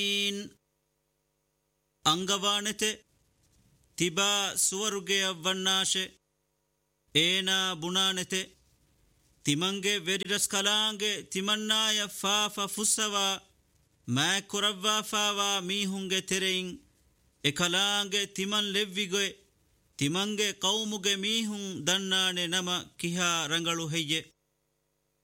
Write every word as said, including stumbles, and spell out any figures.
ಅಂಗವಾಣತೆ ತಿಬಾ ಸುವರುಗೆ ಅವ್ವನ್ನಾಶೆ ಏನ ಬುಣಾನೆತೆ ತಿಮಂಗೆ ವೆರಿರಸ್ ಕಲಾಂಗೆ ತಿಮನ್ನಾಯ ಫಾಫ ಫುಸ್ಸವ ಮೈ ಕುರವ್ವಾ fava ಮೀಹುಂಗೆ ತೆರೆಯಿಂ A ಕಲಾಂಗೆ ತಿಮನ್ ಲೆವ್ವಿಗೆ ತಿಮಂಗೆ ಕೌಮುಗೆ ಮೀಹುಂ ದನ್ನಾನೆ ನಮ ಕಿಹಾ ರಂಗಳು ಹೆಯ್ಯೆ